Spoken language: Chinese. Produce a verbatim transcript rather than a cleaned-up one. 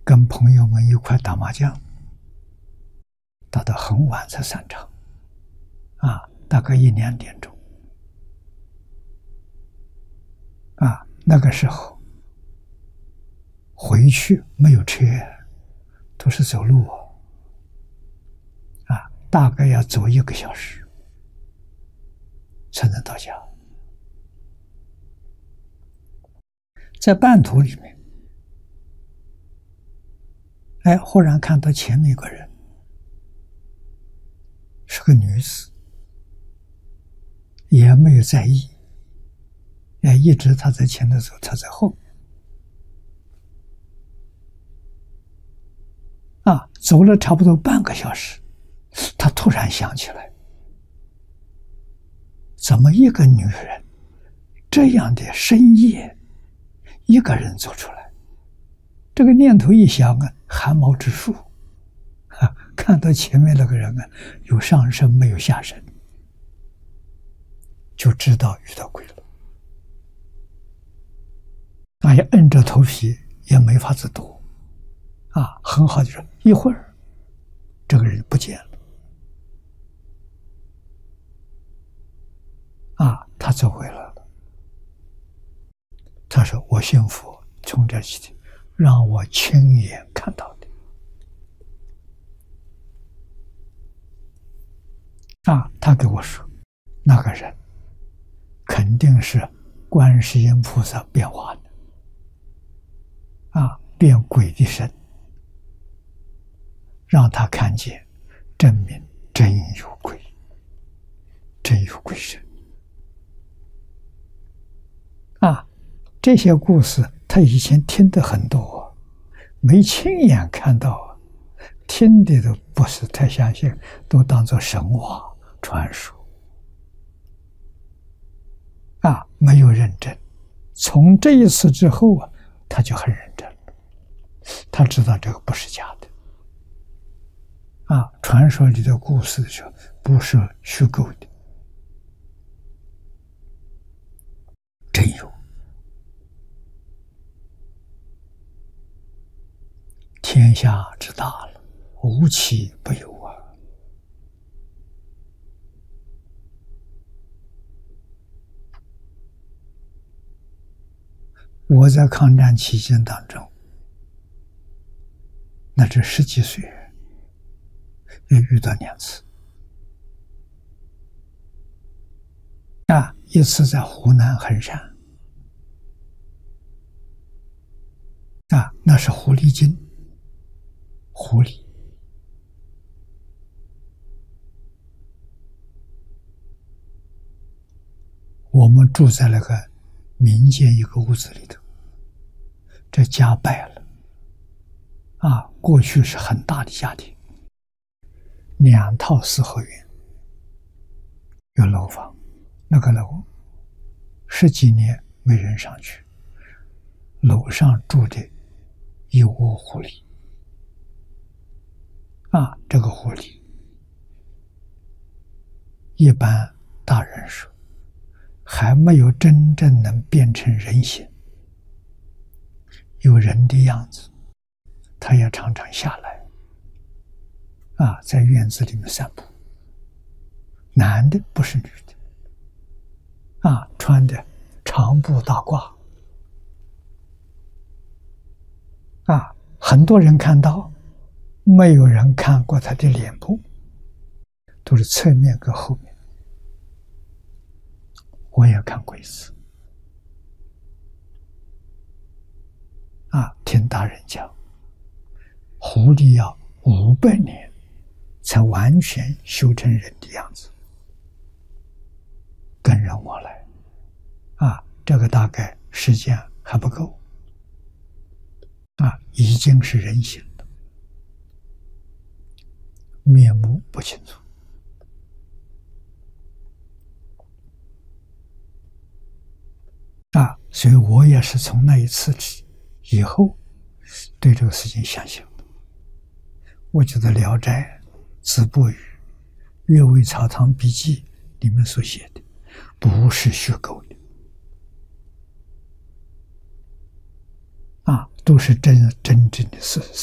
跟朋友们一块打麻将，打到很晚才散场，啊，大概一两点钟，啊，那个时候回去没有车，都是走路，啊，大概要走一个小时才能到家。在半途里面，哎，忽然看到前面一个人，是个女子，也没有在意，哎，一直她在前头走，她在后面，啊，走了差不多半个小时，她突然想起来，怎么一个女人这样的深夜一个人走出来？这个念头一想啊，汗毛直竖，啊，看到前面那个人啊，有上身没有下身，就知道遇到鬼了。那也硬着头皮也没法子躲，啊，很好，就是一会儿，这个人不见了，啊，他走回来了。他说：“我信佛，从这起让我亲眼看到的。”啊，他给我说，那个人肯定是观世音菩萨变化的，啊，变鬼的身，让他看见，证明真有鬼，真有鬼神。啊，这些故事他以前听得很多，没亲眼看到，听的都不是太相信，都当作神话传说。啊，没有认真。从这一次之后啊，他就很认真了，他知道这个不是假的。啊，传说里的故事就不是虚构的，真有。天下之大了，无奇不有啊！我在抗战期间当中，那是十几岁，也遇到两次。啊，一次在湖南衡山，啊，那是狐狸精。狐狸，我们住在那个民间一个屋子里头，这家败了，啊，过去是很大的家庭，两套四合院，有楼房，那个楼十几年没人上去，楼上住的一窝狐狸。啊，这个狐狸，一般大人说还没有真正能变成人形，有人的样子，他也常常下来，啊，在院子里面散步。男的不是女的，啊，穿的长布大褂，啊，很多人看到。没有人看过他的脸部，都是侧面跟后面。我也看过一次，啊，听大人讲，狐狸要五百年才完全修成人的样子，跟人往来，啊，这个大概时间还不够，啊，已经是人形。面目不清楚，啊，所以我也是从那一次起以后，对这个事情相信的。我觉得《聊斋》子不语、阅微草堂笔记里面所写的，不是虚构的，啊，都是真真正的事实。